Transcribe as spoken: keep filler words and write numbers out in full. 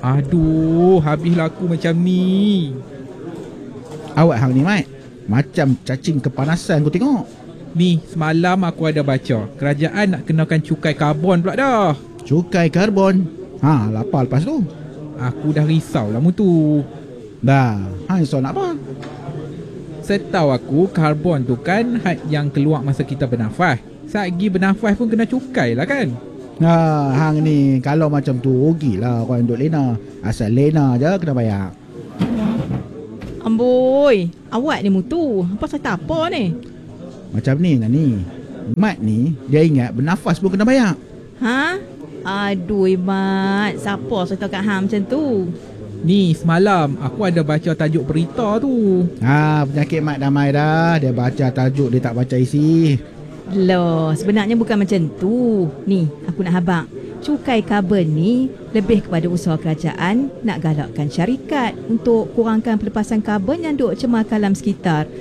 Aduh, habis laku macam ni. Awak hang ni, Mat, macam cacing kepanasan aku tengok. Ni, semalam aku ada baca kerajaan nak kenakan cukai karbon pula dah. Cukai karbon? Ha, lapar lepas tu. Aku dah risau lah mutu. Dah, hang risau nak apa? Setahu aku, karbon tu kan had yang keluar masa kita bernafas. Satgi bernafas pun kena cukai lah kan? Ha, hang ni kalau macam tu rugilah orang duduk lena. Asal lena je kena bayar. Amboi, awak ni mutu. Apa saya tak apa ni? Macam ni lah ni. Mat ni, dia ingat bernafas pun kena bayar. Ha? Aduh, Mat. Siapa saya tahu kat hang macam tu? Ni, semalam aku ada baca tajuk berita tu. Ha, penyakit Mat damai dah. Dia baca tajuk, dia tak baca isi. Loh, sebenarnya bukan macam tu. Ni, aku nak habaq. Cukai karbon ni lebih kepada usaha kerajaan nak galakkan syarikat untuk kurangkan pelepasan karbon yang duk cemarkan alam sekitar.